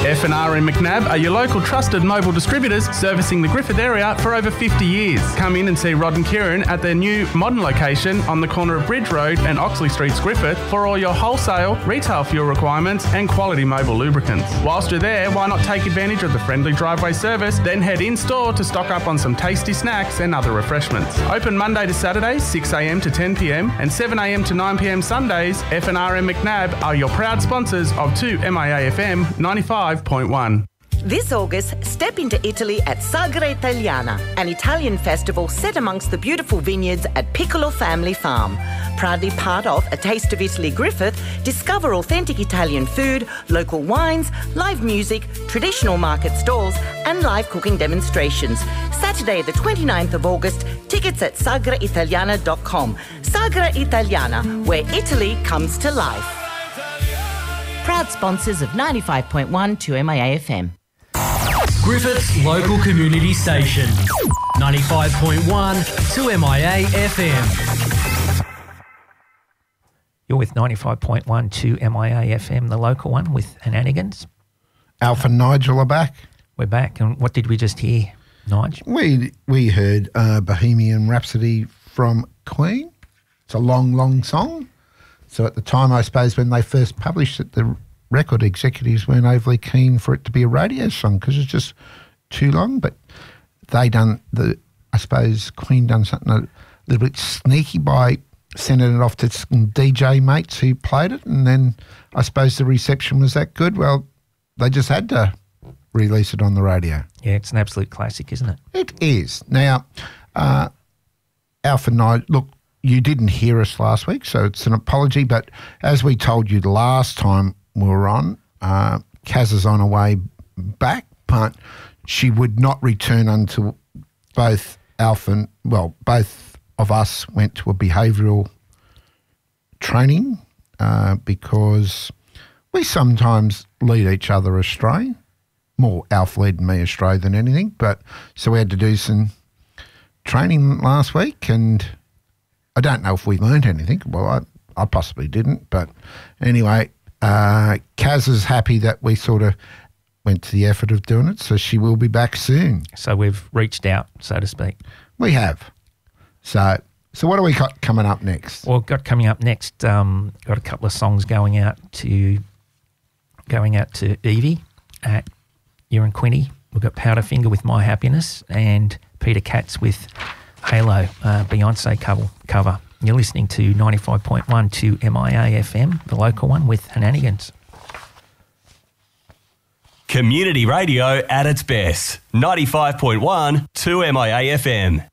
F&R in McNab are your local trusted mobile distributors servicing the Griffith area for over 50 years. Come in and see Rod and Kieran at their new modern location on the corner of Bridge Road and Oxley Streets, Griffith, for all your wholesale, retail fuel requirements and quality mobile lubricants. Whilst you're there, why not take advantage of the friendly driveway service, then head in-store to stock up on some tasty snacks and other refreshments. Open Monday to Saturday, 6am to 10pm and 7am to 9pm Sundays. F&R and McNab are your proud sponsors of 2MIA-FM 95.1. This August, step into Italy at Sagra Italiana, an Italian festival set amongst the beautiful vineyards at Piccolo Family Farm. Proudly part of A Taste of Italy Griffith, discover authentic Italian food, local wines, live music, traditional market stalls and live cooking demonstrations. Saturday the 29th of August, tickets at sagraitaliana.com. Sagra Italiana, where Italy comes to life. Proud sponsors of 95.1 2MIA FM. Griffith's local community station, 95.1 2MIA FM. You're with 95.1 2MIA FM, the local one with Hananigans. Alf and Nigel are back. We're back, and what did we just hear, Nigel? We heard Bohemian Rhapsody from Queen. It's a long, long song. So at the time, I suppose, when they first published it, the record executives weren't overly keen for it to be a radio song because it's just too long. But I suppose Queen done something a little bit sneaky by sending it off to some DJ mates who played it, and then I suppose the reception was that good. Well, they just had to release it on the radio. Yeah, it's an absolute classic, isn't it? It is. Now, Alf and I, look, you didn't hear us last week, so it's an apology, but as we told you the last time we were on, Kaz is on her way back, but she would not return until both of us went to a behavioural training because we sometimes lead each other astray. More Alf leading me astray than anything, but so we had to do some training last week, and I don't know if we learned anything. Well, I possibly didn't, but anyway, Kaz is happy that we sort of went to the effort of doing it, so she will be back soon. So we've reached out, so to speak. We have. So what do we got coming up next? Well, coming up next, got a couple of songs going out to Evie at Ewan Quinny. We've got Powderfinger with My Happiness and Peter Katz with Halo, Beyonce cover. You're listening to 95.1 2MIA FM, the local one with Hananigans. Community radio at its best. 95.1 2MIA FM.